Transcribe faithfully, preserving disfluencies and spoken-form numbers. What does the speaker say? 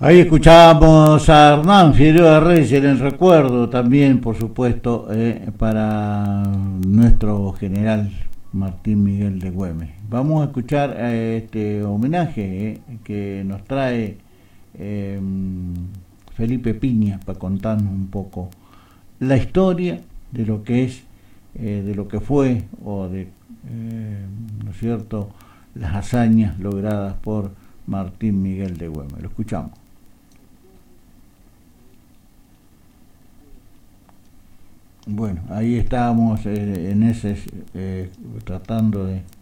Ahí escuchábamos a Hernán Figueroa Reyes en el recuerdo también, por supuesto, eh, para nuestro general Martín Miguel de Güemes. Vamos a escuchar eh, este homenaje eh, que nos trae eh, Felipe Piña para contarnos un poco la historia de lo que es, eh, de lo que fue o de, eh, ¿no es cierto?, las hazañas logradas por Martín Miguel de Güemes. Lo escuchamos. Bueno, ahí estábamos eh, en ese, eh, tratando de